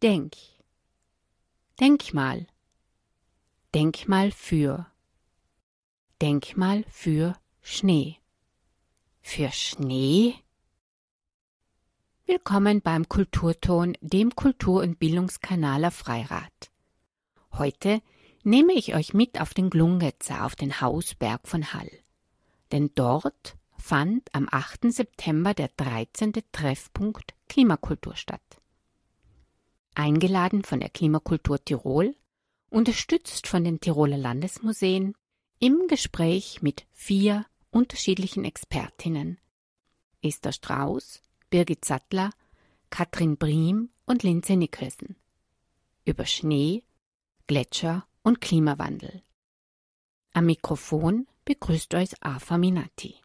Denk. Denkmal. Denkmal für. Denkmal für Schnee. Für Schnee? Willkommen beim Kulturton, dem Kultur- und Bildungskanal auf Freirad. Heute nehme ich euch mit auf den Glungetzer, auf den Hausberg von Hall. Denn dort fand am 8. September der 13. Treffpunkt Klimakultur statt. Eingeladen von der Klimakultur Tirol, unterstützt von den Tiroler Landesmuseen, im Gespräch mit 4 unterschiedlichen Expertinnen: Esther Strauß, Birgit Sattler, Katrin Briem und Lindsay Nicholson. Über Schnee, Gletscher und Klimawandel. Am Mikrofon begrüßt euch Arfa Minati.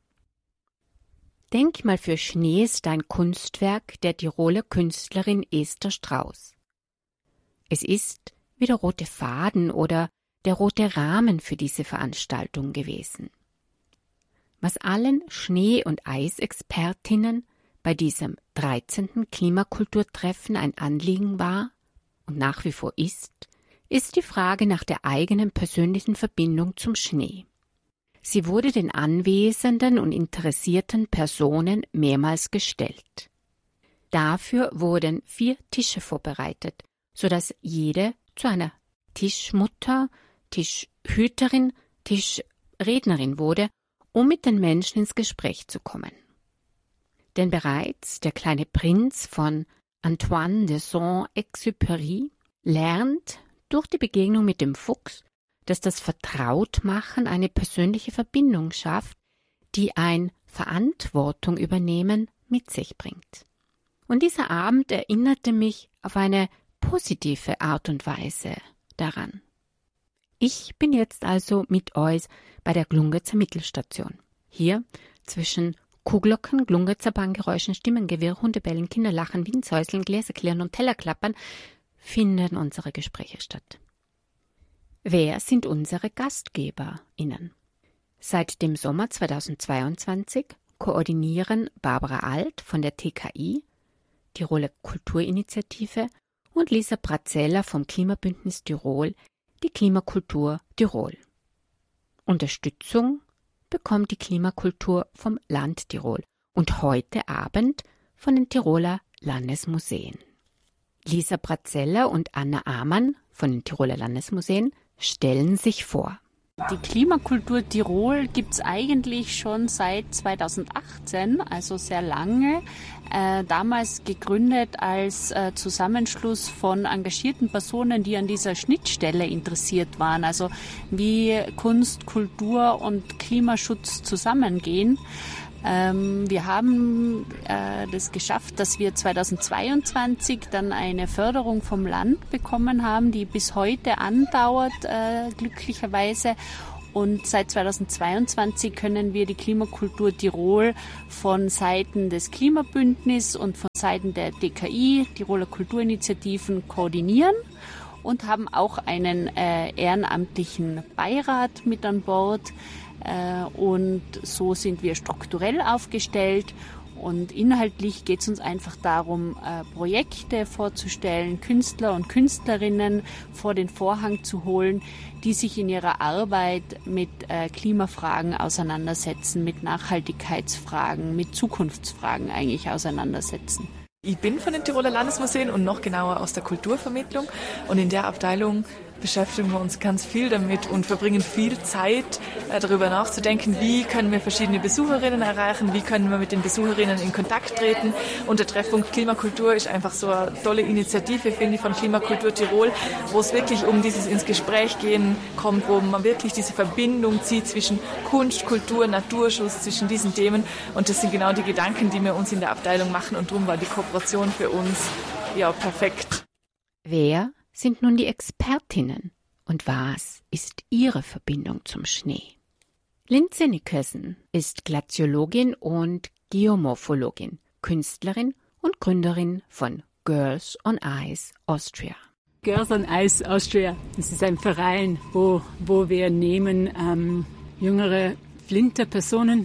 Denkmal für Schnee ist ein Kunstwerk der Tiroler Künstlerin Esther Strauß. Es ist wie der rote Faden oder der rote Rahmen für diese Veranstaltung gewesen. Was allen Schnee- und Eisexpertinnen bei diesem 13. Klimakulturtreffen ein Anliegen war und nach wie vor ist die Frage nach der eigenen persönlichen Verbindung zum Schnee. Sie wurde den anwesenden und interessierten Personen mehrmals gestellt. Dafür wurden 4 Tische vorbereitet, sodass jede zu einer Tischmutter, Tischhüterin, Tischrednerin wurde, um mit den Menschen ins Gespräch zu kommen. Denn bereits der kleine Prinz von Antoine de Saint-Exupéry lernt durch die Begegnung mit dem Fuchs, dass das Vertrautmachen eine persönliche Verbindung schafft, die ein Verantwortung übernehmen mit sich bringt. Und dieser Abend erinnerte mich auf eine positive Art und Weise daran. Ich bin jetzt also mit euch bei der Glungetzer Mittelstation. Hier zwischen Kuhglocken, Glungetzer Bahngeräuschen, Stimmengewirr, Hundebellen, Kinderlachen, Windsäuseln, Gläserklirren und Tellerklappern finden unsere Gespräche statt. Wer sind unsere GastgeberInnen? Seit dem Sommer 2022 koordinieren Barbara Alt von der TKI, Tiroler Kulturinitiative, und Lisa Brazeller vom Klimabündnis Tirol die Klimakultur Tirol. Unterstützung bekommt die Klimakultur vom Land Tirol und heute Abend von den Tiroler Landesmuseen. Lisa Brazeller und Anna Amann von den Tiroler Landesmuseen stellen sich vor. Die Klimakultur Tirol gibt es eigentlich schon seit 2018, also sehr lange. Damals gegründet als Zusammenschluss von engagierten Personen, die an dieser Schnittstelle interessiert waren. Also wie Kunst, Kultur und Klimaschutz zusammengehen. Wir haben das geschafft, dass wir 2022 dann eine Förderung vom Land bekommen haben, die bis heute andauert, glücklicherweise. Und seit 2022 können wir die Klimakultur Tirol von Seiten des Klimabündnisses und von Seiten der DKI, Tiroler Kulturinitiativen, koordinieren und haben auch einen ehrenamtlichen Beirat mit an Bord. Und so sind wir strukturell aufgestellt und inhaltlich geht es uns einfach darum, Projekte vorzustellen, Künstler und Künstlerinnen vor den Vorhang zu holen, die sich in ihrer Arbeit mit Klimafragen auseinandersetzen, mit Nachhaltigkeitsfragen, mit Zukunftsfragen eigentlich auseinandersetzen. Ich bin von den Tiroler Landesmuseen und noch genauer aus der Kulturvermittlung und in der Abteilung beschäftigen wir uns ganz viel damit und verbringen viel Zeit, darüber nachzudenken, wie können wir verschiedene Besucherinnen erreichen, wie können wir mit den Besucherinnen in Kontakt treten. Und der Treffpunkt Klimakultur ist einfach so eine tolle Initiative, finde ich, von Klimakultur Tirol, wo es wirklich um dieses ins Gespräch gehen kommt, wo man wirklich diese Verbindung zieht zwischen Kunst, Kultur, Naturschutz, zwischen diesen Themen. Und das sind genau die Gedanken, die wir uns in der Abteilung machen und darum war die Kooperation für uns ja perfekt. Wer sind nun die Expertinnen und was ist ihre Verbindung zum Schnee? Lindsay Nicholson ist Glaziologin und Geomorphologin, Künstlerin und Gründerin von Girls on Ice Austria. Girls on Ice Austria, das ist ein Verein, wo wir nehmen jüngere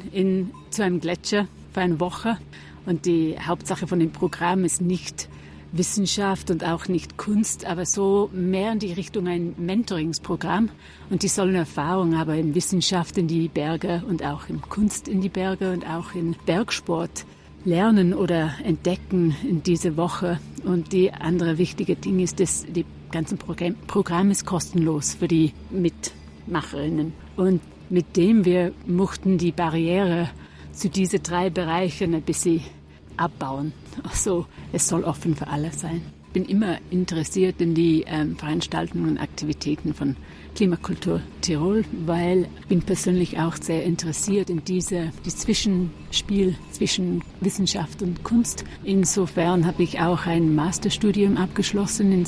Flinterpersonen zu einem Gletscher für eine Woche und die Hauptsache von dem Programm ist nicht Wissenschaft und auch nicht Kunst, aber so mehr in die Richtung ein Mentoringsprogramm. Und die sollen Erfahrung haben in Wissenschaft in die Berge und auch in Kunst in die Berge und auch in Bergsport lernen oder entdecken in dieser Woche. Und die andere wichtige Ding ist, dass die ganzen Programm ist kostenlos für die Mitmacherinnen. Und mit dem wir mochten die Barriere zu diesen 3 Bereichen ein bisschen abbauen. Also es soll offen für alle sein. Ich bin immer interessiert in die Veranstaltungen und Aktivitäten von Klimakultur Tirol, weil ich bin persönlich auch sehr interessiert in die Zwischenspiel zwischen Wissenschaft und Kunst. Insofern habe ich auch ein Masterstudium abgeschlossen in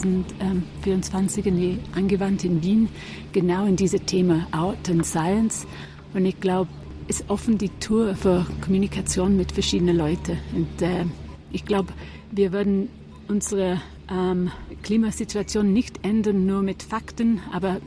2024 angewandt in Wien, genau in diesem Thema Art and Science. Und ich glaube, ist offen die Tour für Kommunikation mit verschiedenen Leuten. Und ich glaube, wir werden unsere Klimasituation nicht ändern, nur mit Fakten, aber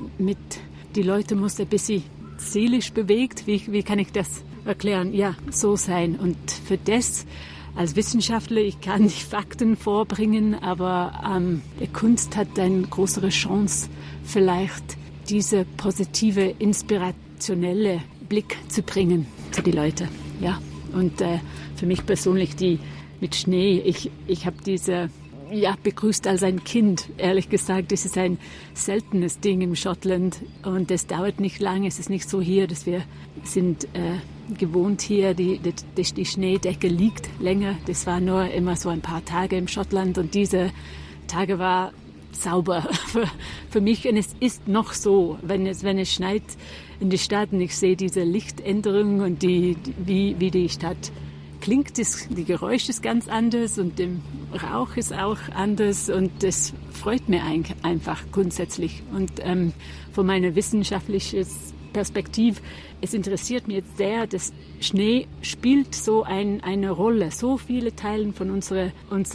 die Leute muss ein bisschen seelisch bewegt. Wie kann ich das erklären? Ja, so sein. Und für das als Wissenschaftler, ich kann nicht Fakten vorbringen, aber die Kunst hat eine größere Chance, vielleicht diese positive, inspirationelle Blick zu bringen zu den Leuten. Ja. Und für mich persönlich die mit Schnee, ich habe diese begrüßt als ein Kind, ehrlich gesagt. Das ist ein seltenes Ding im Schottland und das dauert nicht lange. Es ist nicht so hier, dass wir sind gewohnt hier, die Schneedecke liegt länger. Das war nur immer so ein paar Tage im Schottland und diese Tage war sauber für mich. Und es ist noch so, wenn es schneit in die Stadt und ich sehe diese Lichtänderung und wie die Stadt klingt, die Geräusch ist ganz anders und der Rauch ist auch anders und das freut mir einfach grundsätzlich. Und von meiner wissenschaftlichen Perspektive, es interessiert mich jetzt sehr, dass Schnee spielt so eine Rolle. So viele Teile von unserer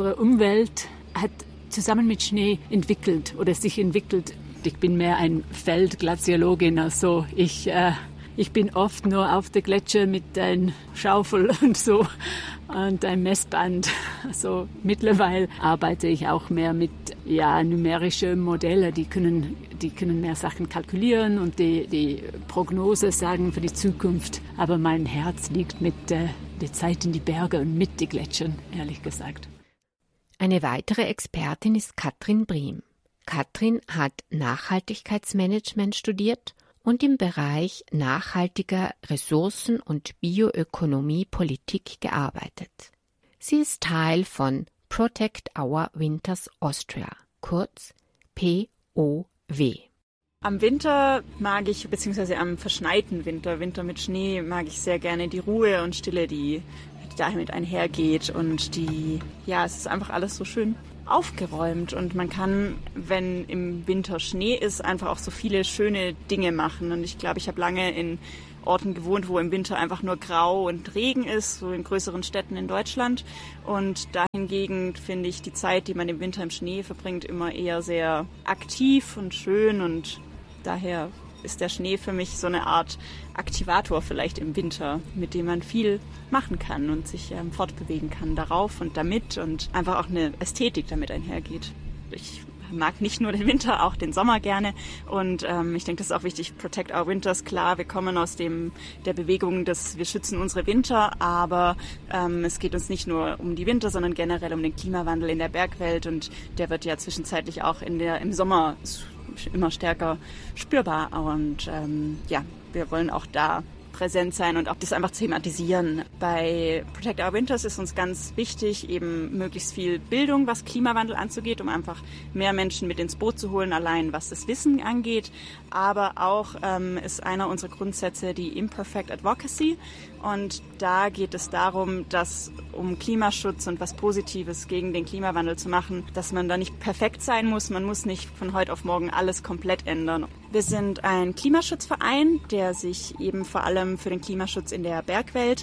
Umwelt hat zusammen mit Schnee entwickelt oder sich entwickelt. Ich bin mehr ein Feldglaziologin, also ich bin oft nur auf der Gletscher mit einer Schaufel und so und einem Messband. Also mittlerweile arbeite ich auch mehr mit numerischen Modellen, die können mehr Sachen kalkulieren und die Prognose sagen für die Zukunft. Aber mein Herz liegt mit der Zeit in die Berge und mit den Gletschern, ehrlich gesagt. Eine weitere Expertin ist Katrin Briem. Katrin hat Nachhaltigkeitsmanagement studiert und im Bereich nachhaltiger Ressourcen- und Bioökonomie-Politik gearbeitet. Sie ist Teil von Protect Our Winters Austria, kurz POW. Am Winter mag ich, beziehungsweise am verschneiten Winter mit Schnee, mag ich sehr gerne die Ruhe und Stille, die damit einhergeht und es ist einfach alles so schön aufgeräumt und man kann, wenn im Winter Schnee ist, einfach auch so viele schöne Dinge machen und ich glaube, ich habe lange in Orten gewohnt, wo im Winter einfach nur grau und Regen ist, so in größeren Städten in Deutschland und dahingegen finde ich die Zeit, die man im Winter im Schnee verbringt, immer eher sehr aktiv und schön und daher ist der Schnee für mich so eine Art Aktivator vielleicht im Winter, mit dem man viel machen kann und sich fortbewegen kann darauf und damit und einfach auch eine Ästhetik damit einhergeht. Ich mag nicht nur den Winter, auch den Sommer gerne und ich denke, das ist auch wichtig, Protect Our Winters, klar, wir kommen aus der Bewegung, dass wir schützen unsere Winter, aber es geht uns nicht nur um die Winter, sondern generell um den Klimawandel in der Bergwelt und der wird ja zwischenzeitlich auch im Sommer immer stärker spürbar und wir wollen auch da präsent sein und auch das einfach thematisieren. Bei Protect Our Winters ist uns ganz wichtig, eben möglichst viel Bildung, was Klimawandel anzugeht, um einfach mehr Menschen mit ins Boot zu holen, allein was das Wissen angeht. Aber auch ist einer unserer Grundsätze die Imperfect Advocacy. Und da geht es darum, dass um Klimaschutz und was Positives gegen den Klimawandel zu machen, dass man da nicht perfekt sein muss. Man muss nicht von heute auf morgen alles komplett ändern. Wir sind ein Klimaschutzverein, der sich eben vor allem für den Klimaschutz in der Bergwelt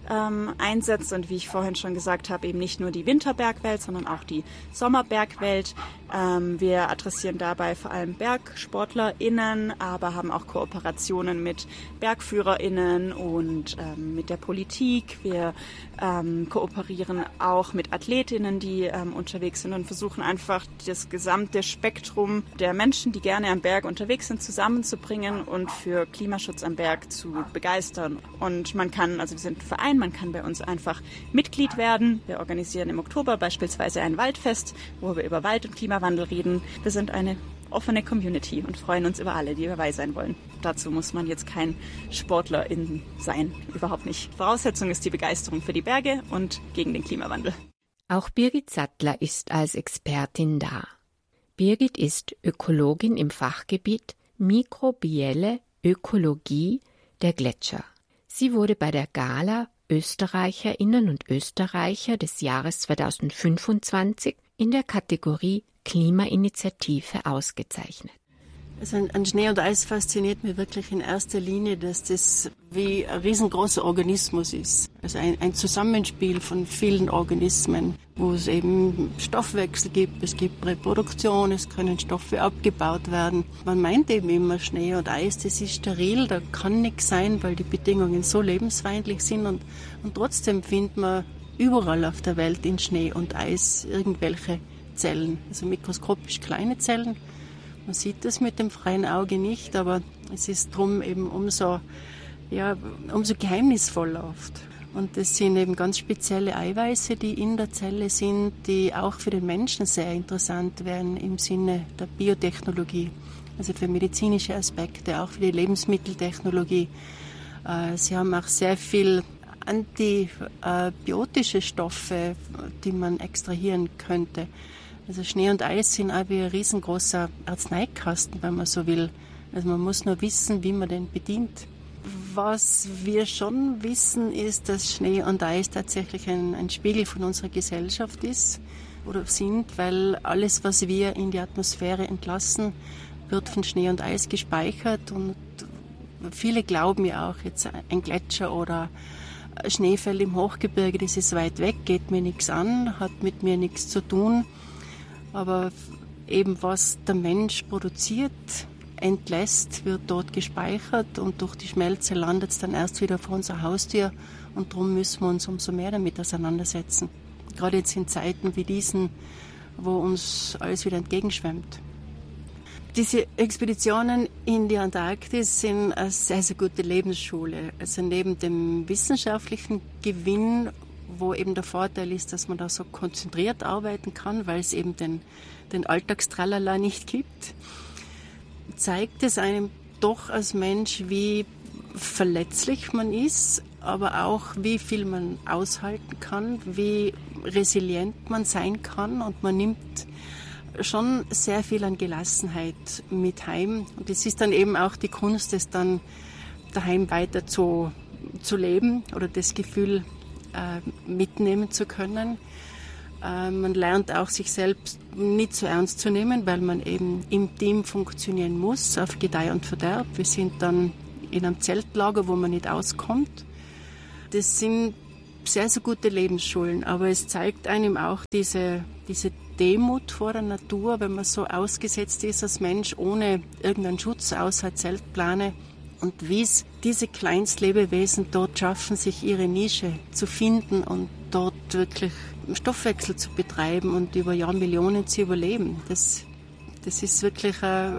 einsetzt und wie ich vorhin schon gesagt habe, eben nicht nur die Winterbergwelt, sondern auch die Sommerbergwelt. Wir adressieren dabei vor allem BergsportlerInnen, aber haben auch Kooperationen mit BergführerInnen und mit der Politik. Wir kooperieren auch mit AthletInnen, die unterwegs sind und versuchen einfach das gesamte Spektrum der Menschen, die gerne am Berg unterwegs sind, zusammenzubringen und für Klimaschutz am Berg zu begeistern. Und man kann, also wir sind ein Verein, man kann bei uns einfach Mitglied werden. Wir organisieren im Oktober beispielsweise ein Waldfest, wo wir über Wald- und Klimawandel reden. Wir sind eine offene Community und freuen uns über alle, die dabei sein wollen. Dazu muss man jetzt kein Sportlerin sein, überhaupt nicht. Voraussetzung ist die Begeisterung für die Berge und gegen den Klimawandel. Auch Birgit Sattler ist als Expertin da. Birgit ist Ökologin im Fachgebiet Mikrobielle Ökologie der Gletscher. Sie wurde bei der Gala Österreicherinnen und Österreicher des Jahres 2025 in der Kategorie Klimainitiative ausgezeichnet. Also an Schnee und Eis fasziniert mich wirklich in erster Linie, dass das wie ein riesengroßer Organismus ist. Also ein Zusammenspiel von vielen Organismen, wo es eben Stoffwechsel gibt, es gibt Reproduktion, es können Stoffe abgebaut werden. Man meint eben immer, Schnee und Eis, das ist steril, da kann nichts sein, weil die Bedingungen so lebensfeindlich sind und trotzdem findet man überall auf der Welt in Schnee und Eis irgendwelche Zellen, also mikroskopisch kleine Zellen. Man sieht das mit dem freien Auge nicht, aber es ist drum eben umso geheimnisvoller oft. Und das sind eben ganz spezielle Eiweiße, die in der Zelle sind, die auch für den Menschen sehr interessant wären im Sinne der Biotechnologie, also für medizinische Aspekte, auch für die Lebensmitteltechnologie. Sie haben auch sehr viel antibiotische Stoffe, die man extrahieren könnte. Also Schnee und Eis sind auch wie ein riesengroßer Arzneikasten, wenn man so will. Also man muss nur wissen, wie man den bedient. Was wir schon wissen, ist, dass Schnee und Eis tatsächlich ein Spiegel von unserer Gesellschaft ist oder sind, weil alles, was wir in die Atmosphäre entlassen, wird von Schnee und Eis gespeichert. Und viele glauben ja auch, jetzt ein Gletscher oder ein Schneefeld im Hochgebirge, das ist weit weg, geht mir nichts an, hat mit mir nichts zu tun. Aber eben was der Mensch produziert, entlässt, wird dort gespeichert und durch die Schmelze landet es dann erst wieder vor unserer Haustür und darum müssen wir uns umso mehr damit auseinandersetzen. Gerade jetzt in Zeiten wie diesen, wo uns alles wieder entgegenschwemmt. Diese Expeditionen in die Antarktis sind eine sehr, sehr gute Lebensschule. Also neben dem wissenschaftlichen Gewinn, wo eben der Vorteil ist, dass man da so konzentriert arbeiten kann, weil es eben den Alltagstralala nicht gibt, zeigt es einem doch als Mensch, wie verletzlich man ist, aber auch wie viel man aushalten kann, wie resilient man sein kann und man nimmt schon sehr viel an Gelassenheit mit heim und es ist dann eben auch die Kunst, es dann daheim weiter zu leben oder das Gefühl mitnehmen zu können. Man lernt auch, sich selbst nicht so ernst zu nehmen, weil man eben im Team funktionieren muss, auf Gedeih und Verderb. Wir sind dann in einem Zeltlager, wo man nicht auskommt. Das sind sehr, sehr gute Lebensschulen, aber es zeigt einem auch diese Demut vor der Natur, wenn man so ausgesetzt ist als Mensch, ohne irgendeinen Schutz außer Zeltplane. Und wie es diese Kleinstlebewesen dort schaffen, sich ihre Nische zu finden und dort wirklich Stoffwechsel zu betreiben und über Jahrmillionen zu überleben. Das ist wirklich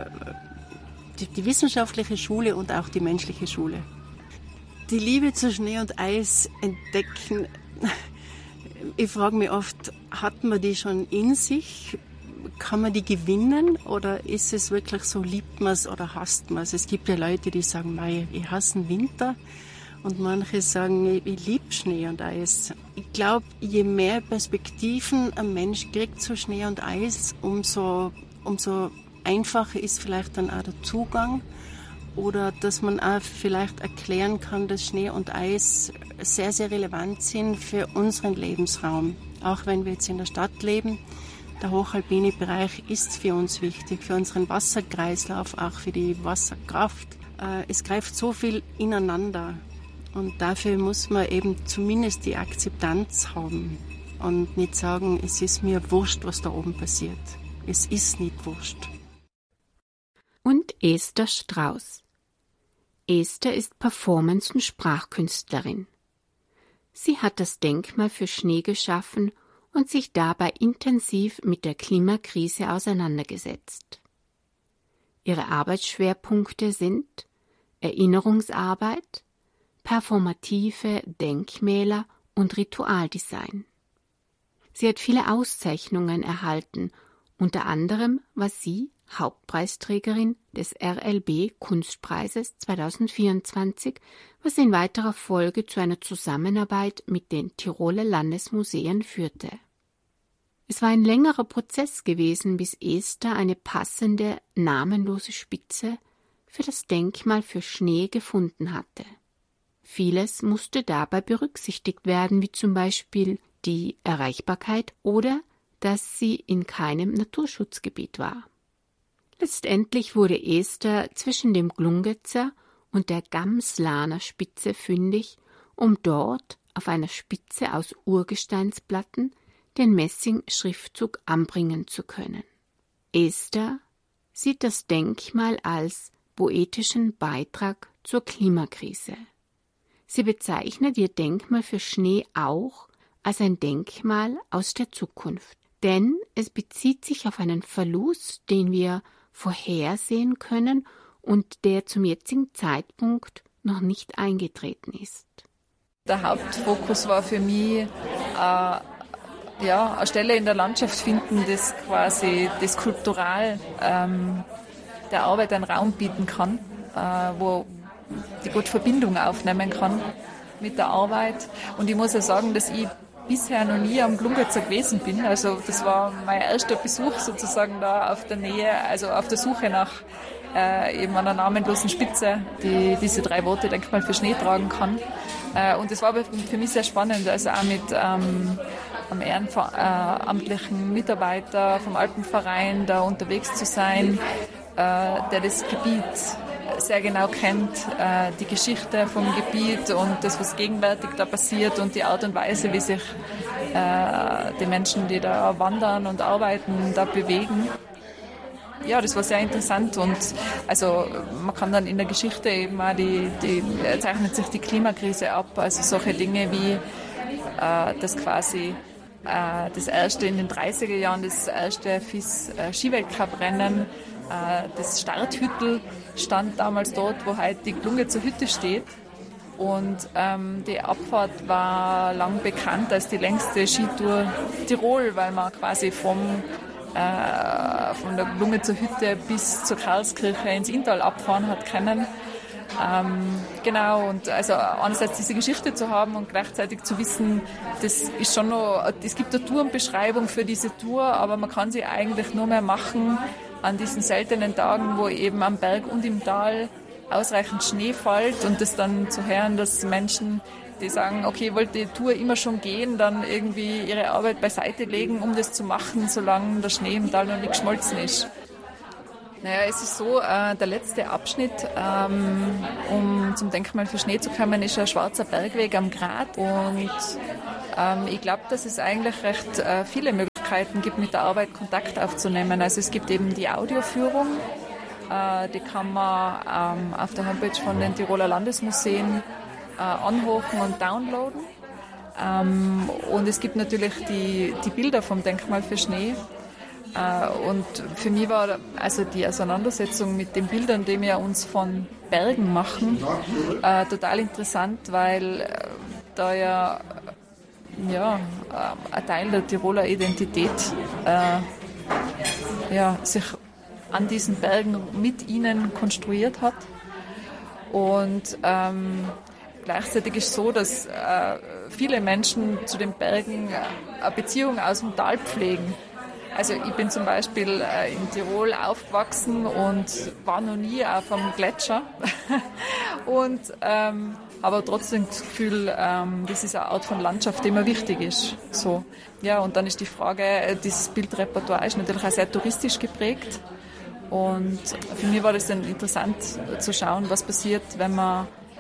die wissenschaftliche Schule und auch die menschliche Schule. Die Liebe zu Schnee und Eis entdecken, ich frage mich oft, hat man die schon in sich? Kann man die gewinnen oder ist es wirklich so, liebt man es oder hasst man es? Es gibt ja Leute, die sagen, ich hasse den Winter und manche sagen, ich liebe Schnee und Eis. Ich glaube, je mehr Perspektiven ein Mensch kriegt zu Schnee und Eis, umso einfacher ist vielleicht dann auch der Zugang oder dass man auch vielleicht erklären kann, dass Schnee und Eis sehr, sehr relevant sind für unseren Lebensraum. Auch wenn wir jetzt in der Stadt leben, der hochalpine Bereich ist für uns wichtig, für unseren Wasserkreislauf, auch für die Wasserkraft. Es greift so viel ineinander Und dafür muss man eben zumindest die Akzeptanz haben und nicht sagen, es ist mir wurscht, was da oben passiert. Es ist nicht wurscht. Und Esther Strauß. Esther ist Performance- und Sprachkünstlerin. Sie hat das Denkmal für Schnee geschaffen und sich dabei intensiv mit der Klimakrise auseinandergesetzt. Ihre Arbeitsschwerpunkte sind Erinnerungsarbeit, performative Denkmäler und Ritualdesign. Sie hat viele Auszeichnungen erhalten, unter anderem war sie Hauptpreisträgerin des RLB Kunstpreises 2024, was in weiterer Folge zu einer Zusammenarbeit mit den Tiroler Landesmuseen führte. Es war ein längerer Prozess gewesen, bis Esther eine passende, namenlose Spitze für das Denkmal für Schnee gefunden hatte. Vieles musste dabei berücksichtigt werden, wie zum Beispiel die Erreichbarkeit oder dass sie in keinem Naturschutzgebiet war. Letztendlich wurde Esther zwischen dem Glungetzer und der Gamslaner Spitze fündig, um dort auf einer Spitze aus Urgesteinsplatten den Messing-Schriftzug anbringen zu können. Esther sieht das Denkmal als poetischen Beitrag zur Klimakrise. Sie bezeichnet ihr Denkmal für Schnee auch als ein Denkmal aus der Zukunft, denn es bezieht sich auf einen Verlust, den wir vorhersehen können und der zum jetzigen Zeitpunkt noch nicht eingetreten ist. Der Hauptfokus war für mich eine Stelle in der Landschaft finden, das quasi das kultural der Arbeit einen Raum bieten kann, wo die gute Verbindung aufnehmen kann mit der Arbeit. Und ich muss ja sagen, dass ich bisher noch nie am Glungetzer gewesen bin. Also das war mein erster Besuch sozusagen da auf der Nähe, also auf der Suche nach eben einer namenlosen Spitze, die diese 3 Worte Denkmal für Schnee tragen kann. Und das war für mich sehr spannend, also auch mit am ehrenamtlichen Mitarbeiter vom Alpenverein da unterwegs zu sein, der das Gebiet sehr genau kennt, die Geschichte vom Gebiet und das, was gegenwärtig da passiert und die Art und Weise, wie sich die Menschen, die da wandern und arbeiten, da bewegen. Ja, das war sehr interessant und also man kann dann in der Geschichte eben auch zeichnet sich die Klimakrise ab, also solche Dinge wie das quasi das erste in den 30er Jahren, das erste FIS-Skiweltcup-Rennen, das Starthüttel stand damals dort, wo heute die Glungetzer Hütte steht. Und die Abfahrt war lang bekannt als die längste Skitour Tirol, weil man quasi von der Glungetzer Hütte bis zur Karlskirche ins Inntal abfahren hat können. Genau, und also einerseits diese Geschichte zu haben und gleichzeitig zu wissen, das ist schon noch, es gibt eine Tourenbeschreibung für diese Tour, aber man kann sie eigentlich nur mehr machen an diesen seltenen Tagen, wo eben am Berg und im Tal ausreichend Schnee fällt und das dann zu hören, dass Menschen, die sagen, okay, ich wollte die Tour immer schon gehen, dann irgendwie ihre Arbeit beiseite legen, um das zu machen, solange der Schnee im Tal noch nicht geschmolzen ist. Naja, es ist so, der letzte Abschnitt, um zum Denkmal für Schnee zu kommen, ist ein schwarzer Bergweg am Grat und ich glaube, dass es eigentlich recht viele Möglichkeiten gibt, mit der Arbeit Kontakt aufzunehmen. Also es gibt eben die Audioführung, die kann man auf der Homepage von den Tiroler Landesmuseen anhören und downloaden. Und es gibt natürlich die Bilder vom Denkmal für Schnee. Und für mich war also die Auseinandersetzung mit den Bildern, die wir uns von Bergen machen, total interessant, weil da ja ein Teil der Tiroler Identität sich an diesen Bergen mit ihnen konstruiert hat. Und gleichzeitig ist es so, dass viele Menschen zu den Bergen eine Beziehung aus dem Tal pflegen. Also ich bin zum Beispiel in Tirol aufgewachsen und war noch nie auf einem Gletscher und aber trotzdem das Gefühl, das ist eine Art von Landschaft, die mir wichtig ist. So. Ja, und dann ist die Frage, dieses Bildrepertoire ist natürlich auch sehr touristisch geprägt und für mich war das dann interessant zu schauen, was passiert, wenn man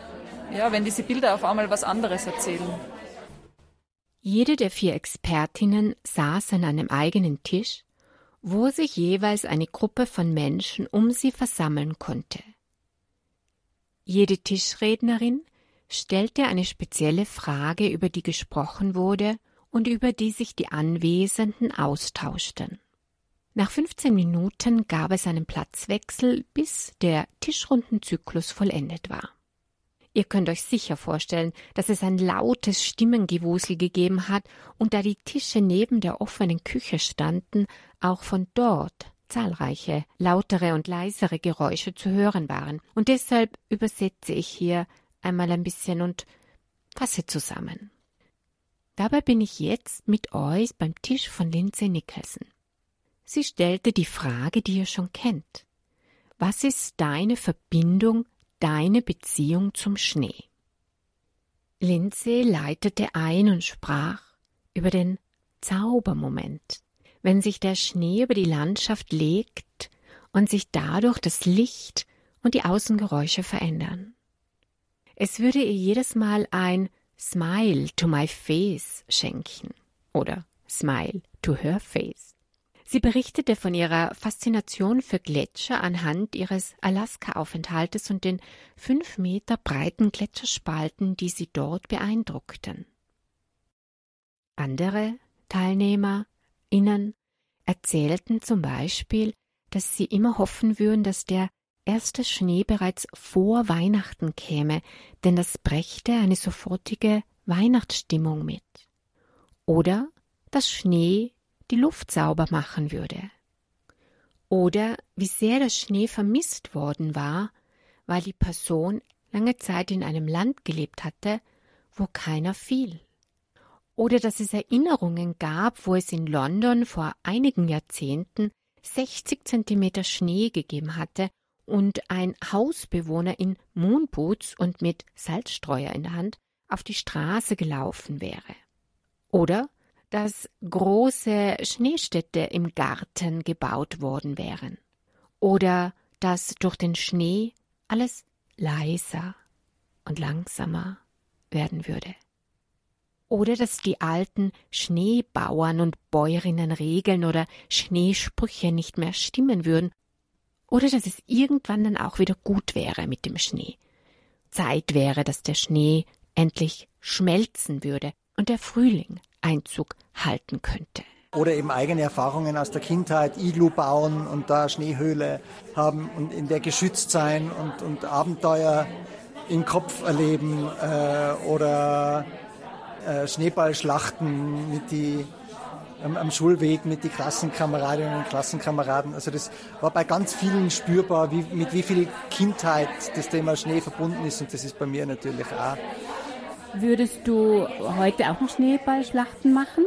wenn diese Bilder auf einmal was anderes erzählen. Jede der 4 Expertinnen saß an einem eigenen Tisch, wo sich jeweils eine Gruppe von Menschen um sie versammeln konnte. Jede Tischrednerin stellte eine spezielle Frage, über die gesprochen wurde und über die sich die Anwesenden austauschten. Nach 15 Minuten gab es einen Platzwechsel, bis der Tischrundenzyklus vollendet war. Ihr könnt euch sicher vorstellen, dass es ein lautes Stimmengewusel gegeben hat und da die Tische neben der offenen Küche standen, auch von dort zahlreiche lautere und leisere Geräusche zu hören waren. Und deshalb übersetze ich hier einmal ein bisschen und fasse zusammen. Dabei bin ich jetzt mit euch beim Tisch von Lindsay Nicholson. Sie stellte die Frage, die ihr schon kennt. Was ist deine Verbindung, deine Beziehung zum Schnee? Lindsay leitete ein und sprach über den Zaubermoment, wenn sich der Schnee über die Landschaft legt und sich dadurch das Licht und die Außengeräusche verändern. Es würde ihr jedes Mal ein Smile to my face schenken oder Smile to her face. Sie berichtete von ihrer Faszination für Gletscher anhand ihres Alaska-Aufenthaltes und den 5 Meter breiten Gletscherspalten, die sie dort beeindruckten. Andere TeilnehmerInnen erzählten zum Beispiel, dass sie immer hoffen würden, dass der erste Schnee bereits vor Weihnachten käme, denn das brächte eine sofortige Weihnachtsstimmung mit. Oder dass Schnee die Luft sauber machen würde. Oder wie sehr der Schnee vermisst worden war, weil die Person lange Zeit in einem Land gelebt hatte, wo keiner fiel. Oder dass es Erinnerungen gab, wo es in London vor einigen Jahrzehnten 60 Zentimeter Schnee gegeben hatte und ein Hausbewohner in Moonboots und mit Salzstreuer in der Hand auf die Straße gelaufen wäre. Oder dass große Schneestädte im Garten gebaut worden wären. Oder dass durch den Schnee alles leiser und langsamer werden würde. Oder dass die alten Schneebauern und Bäuerinnenregeln oder Schneesprüche nicht mehr stimmen würden. Oder dass es irgendwann dann auch wieder gut wäre mit dem Schnee. Zeit wäre, dass der Schnee endlich schmelzen würde und der Frühling Einzug halten könnte. Oder eben eigene Erfahrungen aus der Kindheit, Iglu bauen und da Schneehöhle haben und in der geschützt sein und Abenteuer im Kopf erleben oder Schneeballschlachten am Schulweg mit den Klassenkameradinnen und Klassenkameraden. Also das war bei ganz vielen spürbar, mit wie viel Kindheit das Thema Schnee verbunden ist und das ist bei mir natürlich auch. Würdest du heute auch noch Schneeballschlachten machen?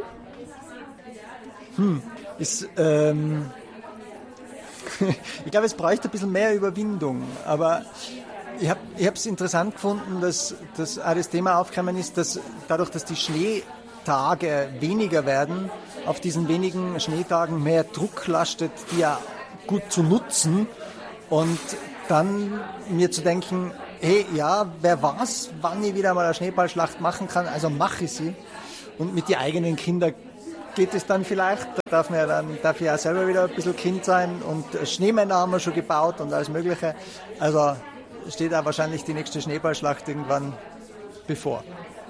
Ich glaube, es bräuchte ein bisschen mehr Überwindung, aber ich habe es interessant gefunden, dass auch das Thema aufgekommen ist, dass dadurch, dass die Schneetage weniger werden, auf diesen wenigen Schneetagen mehr Druck lastet, die ja gut zu nutzen und dann mir zu denken, hey, ja, wer weiß, wann ich wieder mal eine Schneeballschlacht machen kann, also mache ich sie. Und mit den eigenen Kindern geht es dann vielleicht. Da darf ich auch selber wieder ein bisschen Kind sein. Und Schneemänner haben wir schon gebaut und alles Mögliche. Also steht auch wahrscheinlich die nächste Schneeballschlacht irgendwann bevor.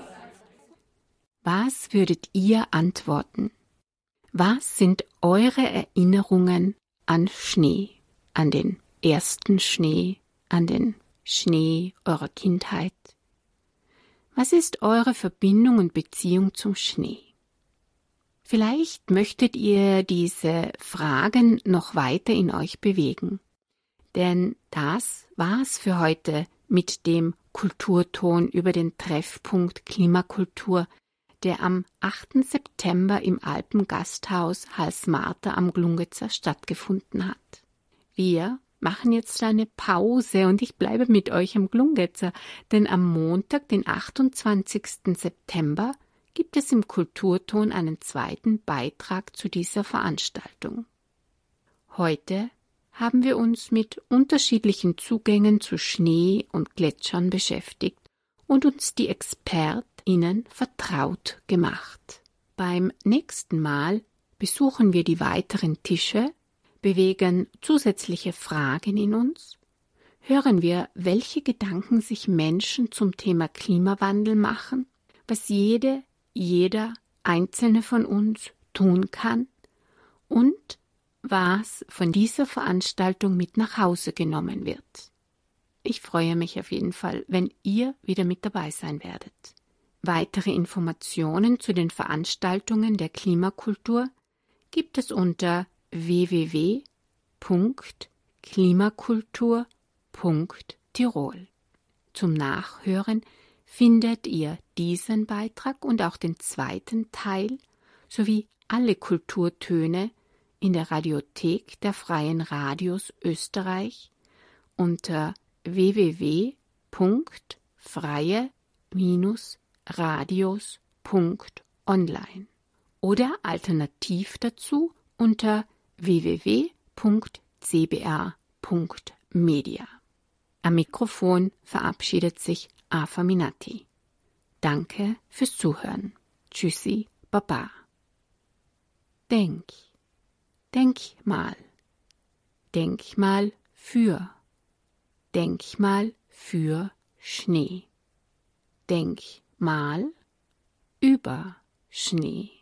Was würdet ihr antworten? Was sind eure Erinnerungen an Schnee? An den ersten Schnee, an den Schnee eurer Kindheit? Was ist eure Verbindung und Beziehung zum Schnee? Vielleicht möchtet ihr diese Fragen noch weiter in euch bewegen, denn das war's für heute mit dem Kulturton über den Treffpunkt Klimakultur, der am 8. September im Alpengasthaus Halsmarta am Glungezer stattgefunden hat. Wir machen jetzt eine Pause und ich bleibe mit euch am Glungezer, denn am Montag, den 28. September, gibt es im Kulturton einen zweiten Beitrag zu dieser Veranstaltung. Heute haben wir uns mit unterschiedlichen Zugängen zu Schnee und Gletschern beschäftigt und uns die ExpertInnen vertraut gemacht. Beim nächsten Mal besuchen wir die weiteren Tische, bewegen zusätzliche Fragen in uns, hören wir, welche Gedanken sich Menschen zum Thema Klimawandel machen, was jeder einzelne von uns tun kann und was von dieser Veranstaltung mit nach Hause genommen wird. Ich freue mich auf jeden Fall, wenn ihr wieder mit dabei sein werdet. Weitere Informationen zu den Veranstaltungen der Klimakultur gibt es unter www.klimakultur.tirol. Zum Nachhören findet ihr diesen Beitrag und auch den zweiten Teil sowie alle Kulturtöne in der Radiothek der Freien Radios Österreich unter www.freie-radios.online oder alternativ dazu unter www.cbr.media. Am Mikrofon verabschiedet sich Afa Minati. Danke fürs Zuhören. Tschüssi, Baba. Denk mal für Schnee. Denk mal über Schnee.